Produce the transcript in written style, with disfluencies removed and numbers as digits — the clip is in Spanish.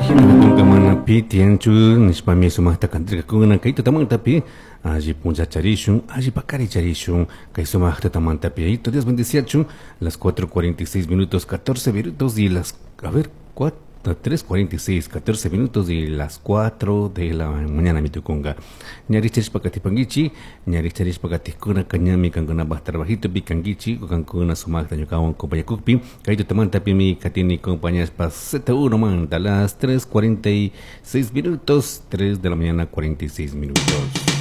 Kamana pitian chu nispami sumah takantrika kuna kaito tamang tapi aji punja charishun aji pakari charishun kai sumah tamang tapi ahí 10:27 las 4:46 14 minutos y las a ver 3:46 14 minutos y las 4 de la mañana mi tukunga nyari charis pakati pangichi nyari charis pakati kuna kanyami kanguna bahtar bahito bikangichi kanguna sumah tanyo kawan ko bayakukpi kaito tamang tapi mi katini compañías paseta 1 man a las 3:46 minutos 3 de la mañana 46 minutos.